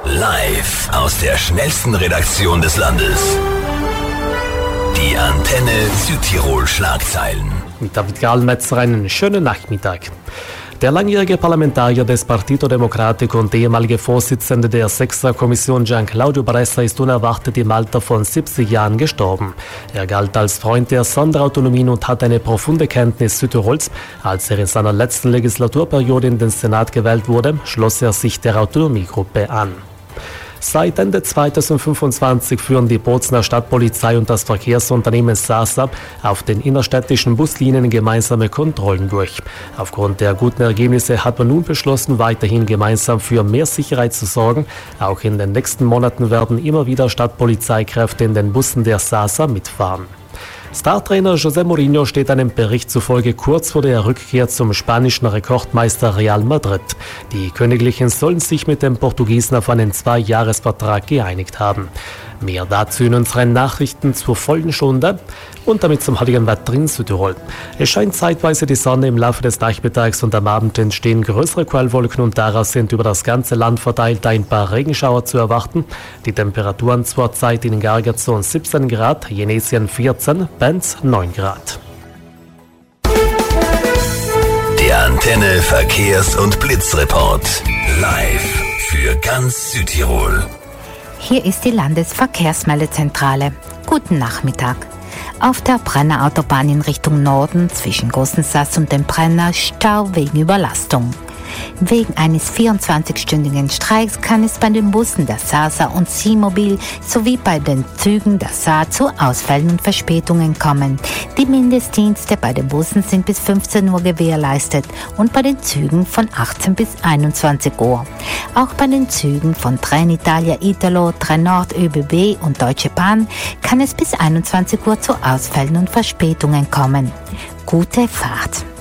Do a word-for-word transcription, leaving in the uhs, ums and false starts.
Live aus der schnellsten Redaktion des Landes. Die Antenne Südtirol Schlagzeilen. Mit David Gallmetzer einen schönen Nachmittag. Der langjährige Parlamentarier des Partito Democratico und ehemalige Vorsitzende der Sechster Kommission Gian-Claudio Bressa ist unerwartet im Alter von siebzig Jahren gestorben. Er galt als Freund der Sonderautonomien und hat eine profunde Kenntnis Südtirols. Als er in seiner letzten Legislaturperiode in den Senat gewählt wurde, schloss er sich der Autonomiegruppe an. Seit Ende zweitausendfünfundzwanzig führen die Bozner Stadtpolizei und das Verkehrsunternehmen SASA auf den innerstädtischen Buslinien gemeinsame Kontrollen durch. Aufgrund der guten Ergebnisse hat man nun beschlossen, weiterhin gemeinsam für mehr Sicherheit zu sorgen. Auch in den nächsten Monaten werden immer wieder Stadtpolizeikräfte in den Bussen der SASA mitfahren. Startrainer José Mourinho steht einem Bericht zufolge kurz vor der Rückkehr zum spanischen Rekordmeister Real Madrid. Die Königlichen sollen sich mit dem Portugiesen auf einen Zwei-Jahres-Vertrag geeinigt haben. Mehr dazu in unseren Nachrichten zur vollen Stunde und damit zum heutigen Wetter in Südtirol. Es scheint zeitweise die Sonne im Laufe des Nachmittags und am Abend entstehen größere Quellwolken und daraus sind über das ganze Land verteilt ein paar Regenschauer zu erwarten. Die Temperaturen zurzeit in Gargazon siebzehn Grad, Jenesien vierzehn, Benz neun Grad. Der Antenne Verkehrs- und Blitzreport. Live für ganz Südtirol. Hier ist die Landesverkehrsmeldezentrale. Guten Nachmittag. Auf der Brenner Autobahn in Richtung Norden zwischen Großensass und dem Brenner Stau wegen Überlastung. Wegen eines vierundzwanzigstündigen Streiks kann es bei den Bussen der SASA und C-Mobil sowie bei den Zügen der S A zu Ausfällen und Verspätungen kommen. Die Mindestdienste bei den Bussen sind bis fünfzehn Uhr gewährleistet und bei den Zügen von achtzehn bis einundzwanzig Uhr. Auch bei den Zügen von Trenitalia, Italo, Trenord, ÖBB und Deutsche Bahn kann es bis einundzwanzig Uhr zu Ausfällen und Verspätungen kommen. Gute Fahrt!